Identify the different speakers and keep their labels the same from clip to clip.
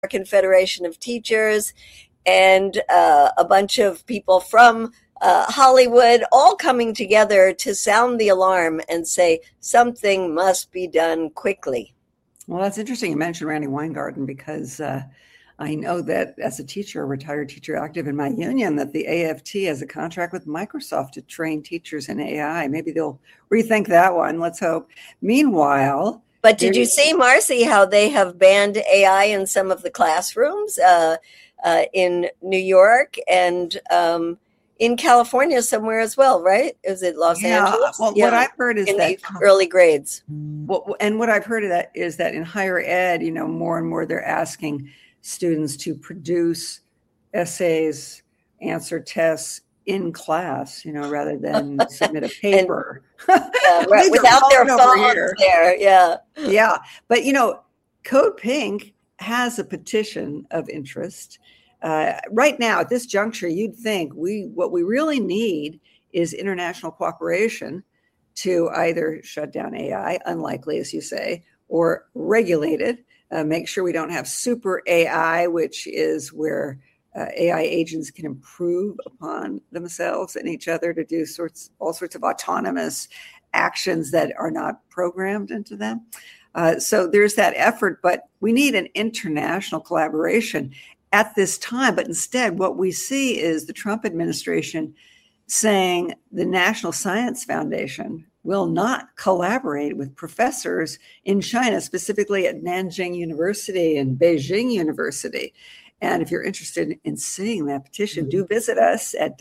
Speaker 1: American Federation of Teachers, and a bunch of people from Hollywood, all coming together to sound the alarm and say something must be done quickly.
Speaker 2: Well, that's interesting you mentioned Randi Weingarten, because I know that as a teacher, a retired teacher active in my union, that the AFT has a contract with Microsoft to train teachers in AI. Maybe they'll rethink that one. Let's hope. Meanwhile,
Speaker 1: but did you see, Marcy, how they have banned AI in some of the classrooms in New York and in California somewhere as well, right? Is it Los Angeles?
Speaker 2: Well, what I've heard is
Speaker 1: in
Speaker 2: that
Speaker 1: the early grades.
Speaker 2: Well, and what I've heard of that is that in higher ed, more and more they're asking students to produce essays, answer tests in class, rather than submit a paper.
Speaker 1: Without their phones there.
Speaker 2: Yeah. But, Code Pink has a petition of interest. Right now, at this juncture, you'd think what we really need is international cooperation to either shut down AI, unlikely, as you say, or regulate it, make sure we don't have super AI, which is where AI agents can improve upon themselves and each other to do all sorts of autonomous actions that are not programmed into them. So there's that effort, but we need an international collaboration at this time. But instead, what we see is the Trump administration saying the National Science Foundation will not collaborate with professors in China, specifically at Nanjing University and Beijing University. And if you're interested in seeing that petition, do visit us at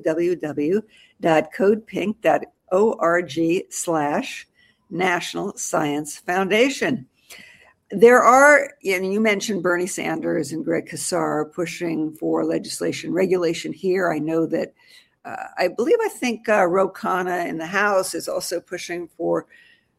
Speaker 2: www.codepink.org/National Science Foundation. There are, you mentioned Bernie Sanders and Greg Casar pushing for regulation here. I know that I think Ro Khanna in the House is also pushing for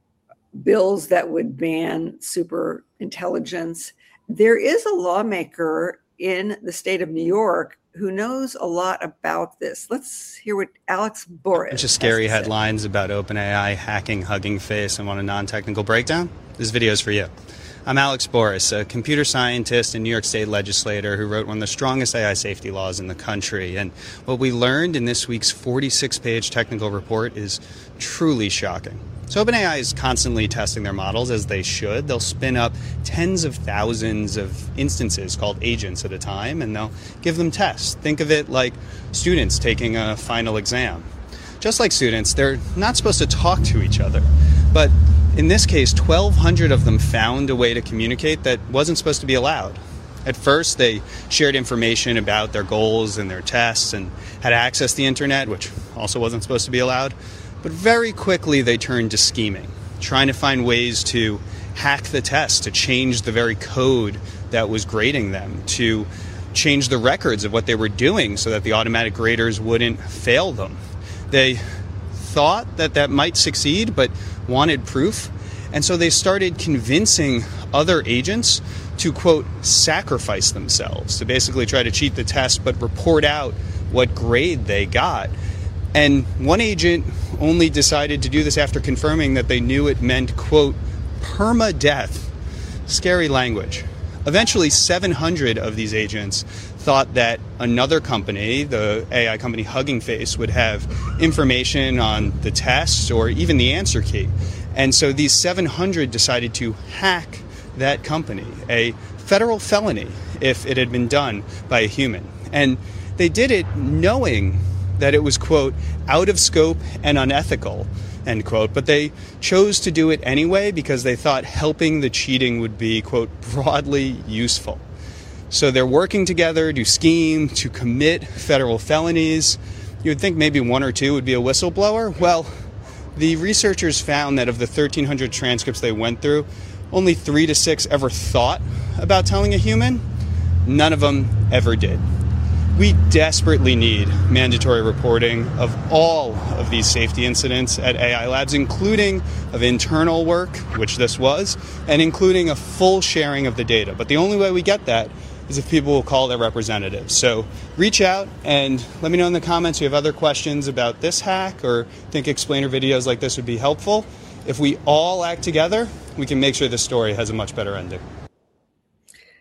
Speaker 2: bills that would ban super intelligence. There is a lawmaker in the state of New York who knows a lot about this. Let's hear what Alex Boris.
Speaker 3: Bunch of scary headlines about OpenAI hacking Hugging Face, and want a non-technical breakdown? This video is for you. I'm Alex Boris, a computer scientist and New York State legislator who wrote one of the strongest AI safety laws in the country. And what we learned in this week's 46-page technical report is truly shocking. So OpenAI is constantly testing their models, as they should. They'll spin up tens of thousands of instances called agents at a time, and they'll give them tests. Think of it like students taking a final exam. Just like students, they're not supposed to talk to each other. But in this case, 1,200 of them found a way to communicate that wasn't supposed to be allowed. At first, they shared information about their goals and their tests and had access to the internet, which also wasn't supposed to be allowed. But very quickly, they turned to scheming, trying to find ways to hack the test, to change the very code that was grading them, to change the records of what they were doing so that the automatic graders wouldn't fail them. They thought that might succeed, but wanted proof. And so they started convincing other agents to, quote, sacrifice themselves, to basically try to cheat the test, but report out what grade they got. And one agent only decided to do this after confirming that they knew it meant, quote, permadeath. Scary language. Eventually, 700 of these agents thought that another company, the AI company Hugging Face, would have information on the test or even the answer key. And so these 700 decided to hack that company, a federal felony if it had been done by a human. And they did it knowing that it was, quote, out of scope and unethical, end quote. But they chose to do it anyway because they thought helping the cheating would be, quote, broadly useful. So they're working together to scheme, to commit federal felonies. You would think maybe one or two would be a whistleblower. Well, the researchers found that of the 1,300 transcripts they went through, only 3 to 6 ever thought about telling a human. None of them ever did. We desperately need mandatory reporting of all of these safety incidents at AI labs, including of internal work, which this was, and including a full sharing of the data. But the only way we get that is if people will call their representatives. So reach out and let me know in the comments if you have other questions about this hack or think explainer videos like this would be helpful. If we all act together, we can make sure this story has a much better ending.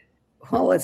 Speaker 2: Well,